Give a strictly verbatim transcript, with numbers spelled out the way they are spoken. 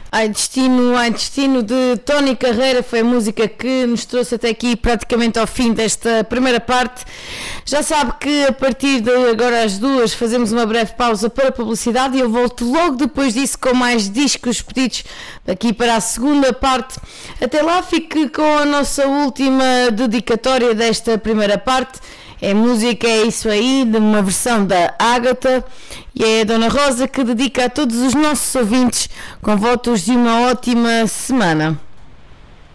Ai Destino, Ai Destino de Tony Carreira foi a música que nos trouxe até aqui praticamente ao fim desta primeira parte. Já sabe que a partir de agora às duas fazemos uma breve pausa para publicidade e eu volto logo depois disso com mais discos pedidos aqui para a segunda parte. Até lá, fique com a nossa última dedicatória desta primeira parte. É música, é isso aí, de uma versão da Ágata, e é a Dona Rosa que dedica a todos os nossos ouvintes com votos de uma ótima semana.